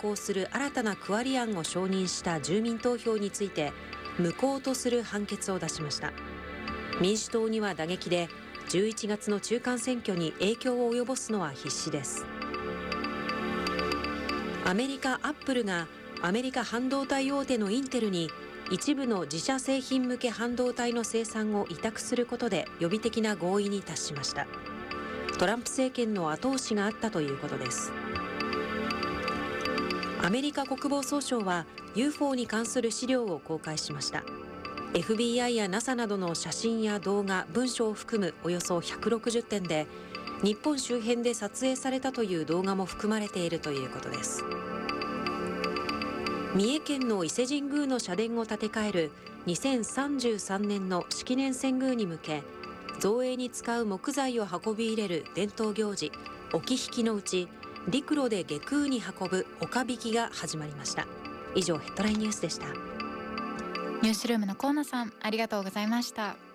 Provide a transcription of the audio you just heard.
行する新たな区割り案を承認した住民投票について無効とする判決を出しました。民主党には打撃で、11月の中間選挙に影響を及ぼすのは必至です。アメリカアップルがアメリカ半導体大手のインテルに一部の自社製品向け半導体の生産を委託することで予備的な合意に達しました。トランプ政権の後押しがあったということです。アメリカ国防総省は UFO に関する資料を公開しました。 FBI や NASA などの写真や動画、文書を含むおよそ160点で、日本周辺で撮影されたという動画も含まれているということです。三重県の伊勢神宮の社殿を建て替える2033年の式年遷宮に向け、造営に使う木材を運び入れる伝統行事、沖引きのうち陸路で下空に運ぶ岡引きが始まりました。以上、ヘッドラインニュースでした。 ニュースルームの河野さん、ありがとうございました。